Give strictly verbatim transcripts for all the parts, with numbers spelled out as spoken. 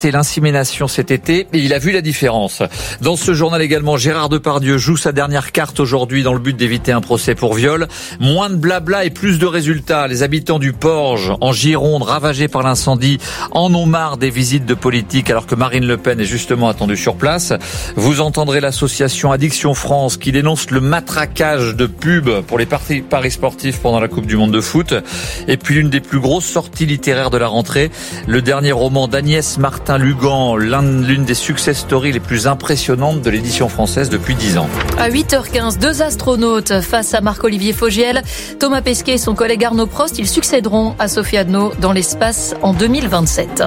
C'est l'insémination cet été et il a vu la différence. Dans ce journal également, Gérard Depardieu joue sa dernière carte aujourd'hui dans le but d'éviter un procès pour viol. Moins de blabla et plus de résultats. Les habitants du Porge, en Gironde, ravagés par l'incendie, en ont marre des visites de politiques alors que Marine Le Pen est justement attendue sur place. Vous entendrez l'association Addiction France qui dénonce le matraquage de pubs pour les paris sportifs pendant la Coupe du Monde de foot. Et puis l'une des plus grosses sorties littéraires de la rentrée, le dernier roman d'Agnès Martin Lugan, l'une des success stories les plus impressionnantes de l'édition française depuis dix ans. À huit heures quinze, deux astronautes face à Marc-Olivier Fogiel. Thomas Pesquet et son collègue Arnaud Prost, ils succéderont à Sophie Adno dans l'espace en deux mille vingt-sept.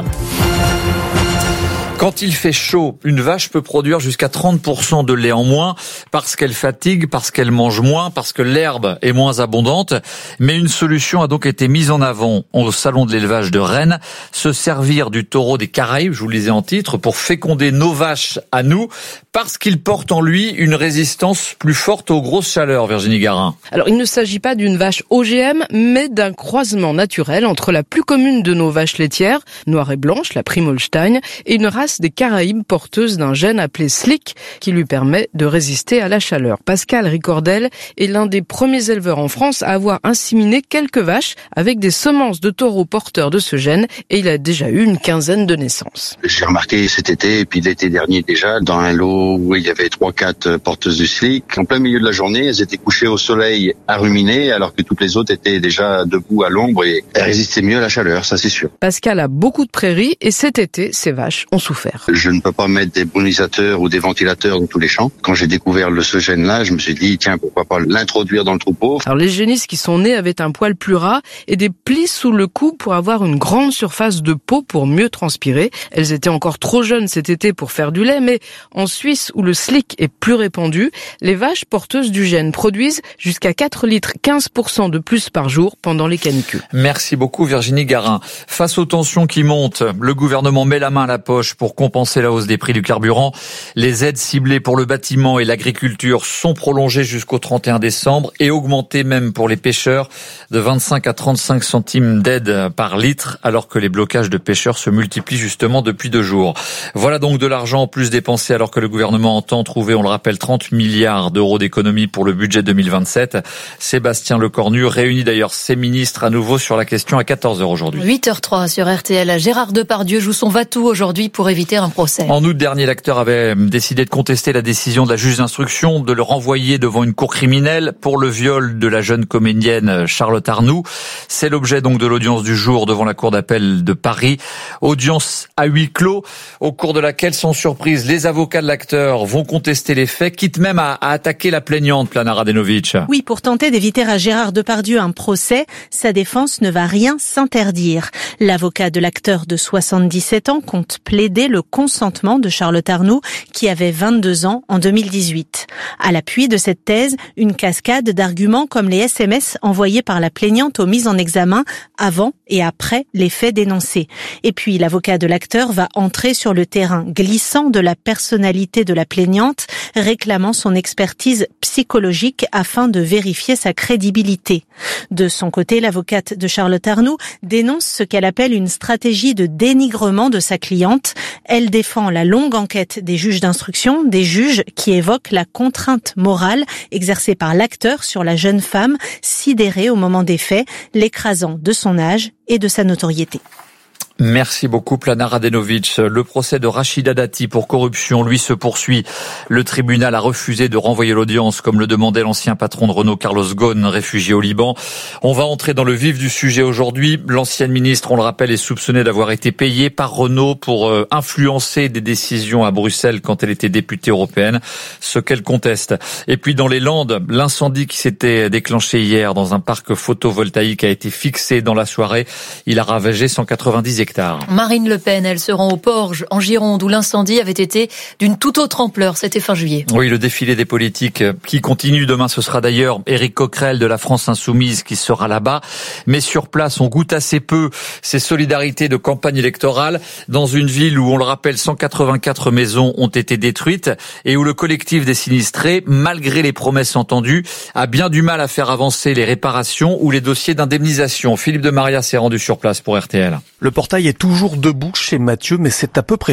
Quand il fait chaud, une vache peut produire jusqu'à trente pour cent de lait en moins parce qu'elle fatigue, parce qu'elle mange moins, parce que l'herbe est moins abondante. Mais une solution a donc été mise en avant au salon de l'élevage de Rennes, se servir du taureau des Caraïbes, je vous le disais en titre, pour féconder nos vaches à nous, parce qu'il porte en lui une résistance plus forte aux grosses chaleurs, Virginie Garin. Alors il ne s'agit pas d'une vache O G M, mais d'un croisement naturel entre la plus commune de nos vaches laitières, noire et blanche, la Prime-Holstein, et une race des Caraïbes porteuse d'un gène appelé S L I C qui lui permet de résister à la chaleur. Pascal Ricordel est l'un des premiers éleveurs en France à avoir inséminé quelques vaches avec des semences de taureaux porteurs de ce gène et il a déjà eu une quinzaine de naissances. J'ai remarqué cet été et puis l'été dernier déjà dans un lot où il y avait trois quatre porteuses de S L I C. En plein milieu de la journée, elles étaient couchées au soleil à ruminer alors que toutes les autres étaient déjà debout à l'ombre et elles résistaient mieux à la chaleur, ça c'est sûr. Pascal a beaucoup de prairies et cet été, ses vaches ont souffert. Je ne peux pas mettre des brunisateurs ou des ventilateurs dans tous les champs. Quand j'ai découvert le, ce gène-là, je me suis dit, tiens, pourquoi pas l'introduire dans le troupeau. Alors les génisses qui sont nées avaient un poil plus ras et des plis sous le cou pour avoir une grande surface de peau pour mieux transpirer. Elles étaient encore trop jeunes cet été pour faire du lait, mais en Suisse, où le S L I C est plus répandu, les vaches porteuses du gène produisent jusqu'à quatre litres quinze pour cent de plus par jour pendant les canicules. Merci beaucoup Virginie Garin. Face aux tensions qui montent, le gouvernement met la main à la poche pour compenser la hausse des prix du carburant. Les aides ciblées pour le bâtiment et l'agriculture sont prolongées jusqu'au trente et un décembre et augmentées même pour les pêcheurs de vingt-cinq à trente-cinq centimes d'aide par litre alors que les blocages de pêcheurs se multiplient justement depuis deux jours. Voilà donc de l'argent en plus dépensé alors que le gouvernement entend trouver, on le rappelle, trente milliards d'euros d'économies pour le budget deux mille vingt-sept. Sébastien Lecornu réunit d'ailleurs ses ministres à nouveau sur la question à quatorze heures aujourd'hui. huit heures zéro trois sur R T L. Gérard Depardieu joue son va-tout aujourd'hui pour éviter un procès. En août dernier, l'acteur avait décidé de contester la décision de la juge d'instruction de le renvoyer devant une cour criminelle pour le viol de la jeune comédienne Charlotte Arnoux. C'est l'objet donc de l'audience du jour devant la cour d'appel de Paris. Audience à huis clos, au cours de laquelle, sans surprise, les avocats de l'acteur vont contester les faits, quitte même à, à attaquer la plaignante, Plana Radenovic. Oui, pour tenter d'éviter à Gérard Depardieu un procès, sa défense ne va rien s'interdire. L'avocat de l'acteur de soixante-dix-sept ans compte plaider le consentement de Charlotte Arnoux, qui avait vingt-deux ans en deux mille dix-huit. À l'appui de cette thèse, une cascade d'arguments comme les S M S envoyés par la plaignante aux mises en examen avant et après les faits dénoncés. Et puis, l'avocat de l'acteur va entrer sur le terrain glissant de la personnalité de la plaignante, réclamant son expertise psychologique afin de vérifier sa crédibilité. De son côté, l'avocate de Charlotte Arnoux dénonce ce qu'elle appelle une stratégie de dénigrement de sa cliente. Elle défend la longue enquête des juges d'instruction, des juges qui évoquent la contrainte morale exercée par l'acteur sur la jeune femme, sidérée au moment des faits, l'écrasant de son âge et de sa notoriété. Merci beaucoup, Plana Radenovic. Le procès de Rachida Dati pour corruption, lui, se poursuit. Le tribunal a refusé de renvoyer l'audience, comme le demandait l'ancien patron de Renault, Carlos Ghosn, réfugié au Liban. On va entrer dans le vif du sujet aujourd'hui. L'ancienne ministre, on le rappelle, est soupçonnée d'avoir été payée par Renault pour euh, influencer des décisions à Bruxelles quand elle était députée européenne, ce qu'elle conteste. Et puis dans les Landes, l'incendie qui s'était déclenché hier dans un parc photovoltaïque a été fixé dans la soirée. Il a ravagé cent quatre-vingt-dix hectares. Marine Le Pen, elle se rend au Porge, en Gironde, où l'incendie avait été d'une toute autre ampleur. C'était fin juillet. Oui, le défilé des politiques qui continue demain, ce sera d'ailleurs Éric Coquerel de la France Insoumise qui sera là-bas. Mais sur place, on goûte assez peu ces solidarités de campagne électorale dans une ville où, on le rappelle, cent quatre-vingt-quatre maisons ont été détruites et où le collectif des sinistrés, malgré les promesses entendues, a bien du mal à faire avancer les réparations ou les dossiers d'indemnisation. Philippe de Maria s'est rendu sur place pour R T L. Le portail portail est toujours debout chez Mathieu, mais c'est à peu près